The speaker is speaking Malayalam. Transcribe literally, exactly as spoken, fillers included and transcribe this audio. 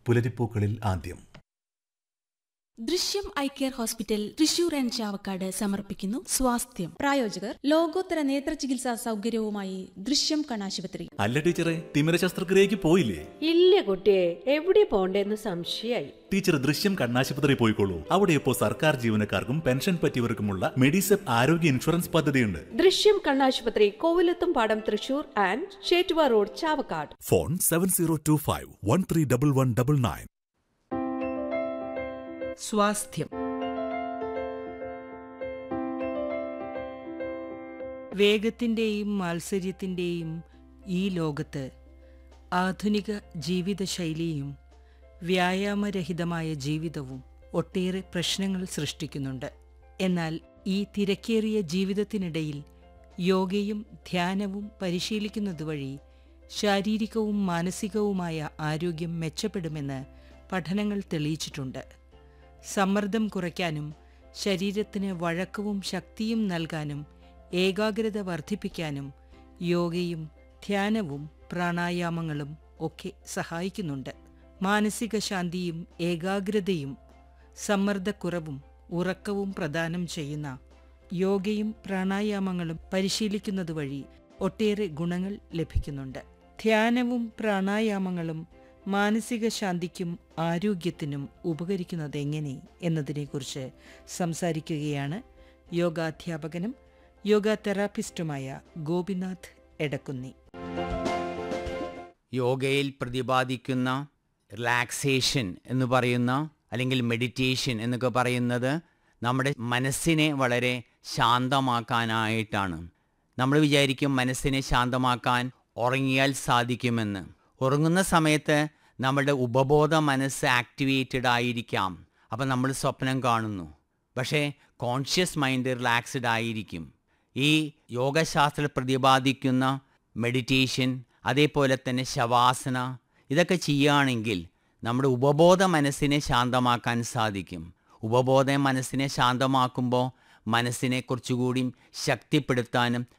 പുലരിപ്പൂക്കളിൽ ആദ്യം. ദൃശ്യം eye care hospital Thrissur and Chavakkad സമർപ്പിക്കുന്നു സ്വാസ്ഥ്യം. പ്രായോജകർ ലോകോത്തര നേത്ര ചികിത്സാ സൗകര്യവുമായി ദൃശ്യം കണ്ണാശുപത്രി. അല്ല ടീച്ചറെ, തിമിര ശസ്ത്രക്രിയക്ക് പോയില്ലേ? ഇല്ല കുട്ടിയെ, എവിടെ പോണ്ടേന്ന് സംശയായി. ടീച്ചർ ദൃശ്യം കണ്ണാശുപത്രി പോയിക്കോളൂ. അവിടെ ഇപ്പോൾ സർക്കാർ ജീവനക്കാർക്കും പെൻഷൻ പറ്റിയവർക്കുമുള്ള മെഡിസെപ് ആരോഗ്യ ഇൻഷുറൻസ് പദ്ധതിയുണ്ട്. ദൃശ്യം കണ്ണാശുപത്രി, കോവിലത്തും പാടം, Thrissur and Chettuva road, Chavakkad. Phone seven zero to five one three double one double nine. സ്വാസ്ഥ്യം. വേഗത്തിൻ്റെയും മാത്സര്യത്തിൻ്റെയും ഈ ലോകത്ത് ആധുനിക ജീവിതശൈലിയും വ്യായാമരഹിതമായ ജീവിതവും ഒട്ടേറെ പ്രശ്നങ്ങൾ സൃഷ്ടിക്കുന്നുണ്ട്. എന്നാൽ ഈ തിരക്കേറിയ ജീവിതത്തിനിടയിൽ യോഗയും ധ്യാനവും പരിശീലിക്കുന്നത് വഴി ശാരീരികവും മാനസികവുമായ ആരോഗ്യം മെച്ചപ്പെടുമെന്ന് പഠനങ്ങൾ തെളിയിച്ചിട്ടുണ്ട്. സമ്മർദ്ദം കുറയ്ക്കാനും ശരീരത്തിന് വഴക്കവും ശക്തിയും നൽകാനും ഏകാഗ്രത വർദ്ധിപ്പിക്കാനും യോഗയും ധ്യാനവും പ്രാണായാമങ്ങളും ഒക്കെ സഹായിക്കുന്നുണ്ട്. മാനസിക ശാന്തിയും ഏകാഗ്രതയും സമ്മർദ്ദക്കുറവും ഉറക്കവും പ്രദാനം ചെയ്യുന്ന യോഗയും പ്രാണായാമങ്ങളും പരിശീലിക്കുന്നത് വഴി ഒട്ടേറെ ഗുണങ്ങൾ ലഭിക്കുന്നുണ്ട്. ധ്യാനവും പ്രാണായാമങ്ങളും മാനസിക ശാന്തിക്കും ആരോഗ്യത്തിനും ഉപകരിക്കുന്നത് എങ്ങനെ എന്നതിനെക്കുറിച്ച് സംസാരിക്കുകയാണ് യോഗാധ്യാപകനും യോഗ തെറാപ്പിസ്റ്റുമായ ഗോപിനാഥ് എടക്കുന്നി. യോഗയിൽ പ്രതിപാദിക്കുന്ന റിലാക്സേഷൻ എന്ന് പറയുന്ന അല്ലെങ്കിൽ മെഡിറ്റേഷൻ എന്നൊക്കെ പറയുന്നത് നമ്മുടെ മനസ്സിനെ വളരെ ശാന്തമാക്കാനായിട്ടാണ്. നമ്മൾ വിചാരിക്കും മനസ്സിനെ ശാന്തമാക്കാൻ ഉറങ്ങിയാൽ സാധിക്കുമെന്ന്. ഉറങ്ങുന്ന സമയത്ത് നമ്മുടെ ഉപബോധ മനസ്സ് ആക്ടിവേറ്റഡ് ആയിരിക്കാം. അപ്പം നമ്മൾ സ്വപ്നം കാണുന്നു. പക്ഷേ കോൺഷ്യസ് മൈൻഡ് റിലാക്സ്ഡ് ആയിരിക്കും. ഈ യോഗശാസ്ത്രം പ്രതിപാദിക്കുന്ന മെഡിറ്റേഷൻ, അതേപോലെ തന്നെ ശവാസന, ഇതൊക്കെ ചെയ്യുകയാണെങ്കിൽ നമ്മുടെ ഉപബോധ മനസ്സിനെ ശാന്തമാക്കാൻ സാധിക്കും. ഉപബോധ മനസ്സിനെ ശാന്തമാക്കുമ്പോൾ മനസ്സിനെ കുറച്ചുകൂടി ശക്തിപ്പെടുത്താനും